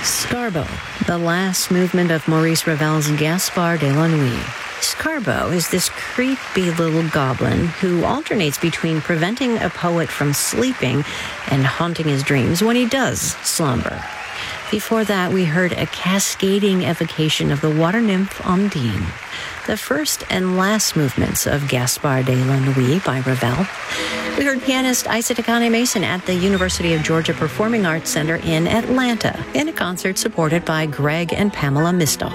Scarbo, the last movement of Maurice Ravel's Gaspard de la Nuit. Scarbo is this creepy little goblin who alternates between preventing a poet from sleeping and haunting his dreams when he does slumber. Before that, we heard a cascading evocation of the water nymph Ondine, the first and last movements of Gaspard de la Nuit by Ravel. We heard pianist Isa Takane Mason at the University of Georgia Performing Arts Center in Atlanta in a concert supported by Greg and Pamela Mistoff.